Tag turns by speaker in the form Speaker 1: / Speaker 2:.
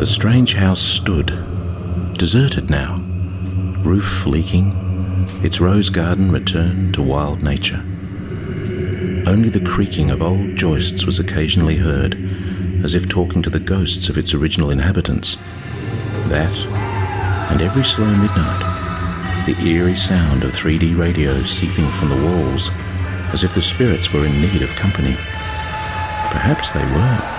Speaker 1: strange house stood, deserted now, roof leaking, its rose garden returned to wild nature. Only the creaking of old joists was occasionally heard, as if talking to the ghosts of its original inhabitants. That, and every slow midnight, the eerie sound of 3D radio seeping from the walls, as if the spirits were in need of company. Perhaps they were.